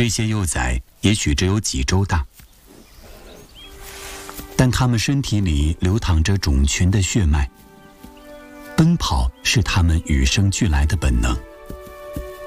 这些幼崽也许只有几周大，但它们身体里流淌着种群的血脉，奔跑是它们与生俱来的本能。